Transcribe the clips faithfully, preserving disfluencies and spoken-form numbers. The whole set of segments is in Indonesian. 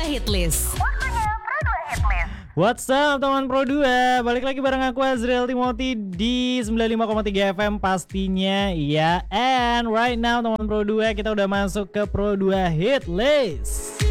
dua Hitlist. Waktunya Pro dua Hitlist. What's up teman Pro dua, balik lagi bareng aku Azriel Timothy di sembilan puluh lima koma tiga F M pastinya ya. And right now teman Pro dua, kita udah masuk ke Pro dua Hitlist.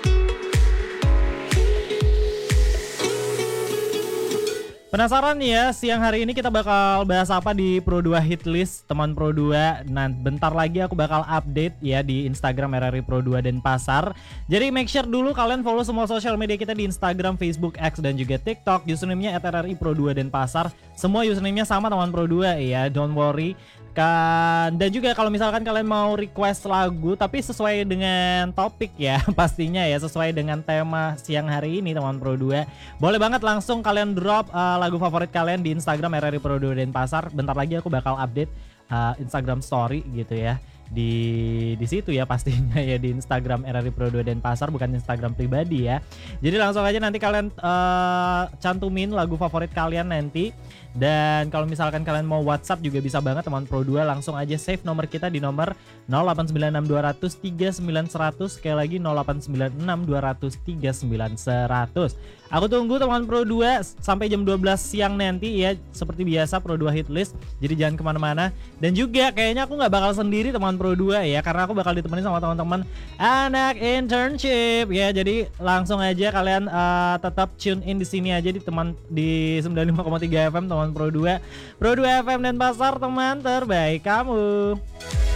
Penasaran ya, siang hari ini kita bakal bahas apa di Pro dua Hitlist teman Pro dua. Nah, bentar lagi aku bakal update ya di Instagram R R I Pro dua Denpasar. Jadi make sure dulu kalian follow semua sosial media kita di Instagram, Facebook, X dan juga TikTok. Username-nya at R R I Pro dua Denpasar. Semua username-nya sama teman Pro dua ya, don't worry. Kan, dan juga kalau misalkan kalian mau request lagu tapi sesuai dengan topik ya, pastinya ya sesuai dengan tema siang hari ini teman Pro dua, boleh banget langsung kalian drop uh, lagu favorit kalian di Instagram R R I Pro dua Denpasar. Bentar lagi aku bakal update uh, Instagram story gitu ya di di situ ya, pastinya ya di Instagram R R I Pro dua Denpasar, bukan Instagram pribadi ya. Jadi langsung aja nanti kalian uh, cantumin lagu favorit kalian nanti. Dan kalau misalkan kalian mau WhatsApp juga bisa banget teman Pro dua, langsung aja save nomor kita di nomor nol delapan sembilan enam dua nol nol tiga sembilan satu nol nol. Sekali lagi nol delapan sembilan enam dua nol nol tiga sembilan satu nol. Aku tunggu teman Pro dua sampai jam dua belas siang nanti ya, seperti biasa Pro dua Hitlist. Jadi jangan kemana-mana. Dan juga kayaknya aku nggak bakal sendiri teman Pro dua ya, karena aku bakal ditemani sama teman-teman anak internship ya. Jadi langsung aja kalian uh, tetap tune in di sini aja di teman di sembilan puluh lima koma tiga F M teman Pro dua. Pro dua F M Denpasar, teman terbaik kamu.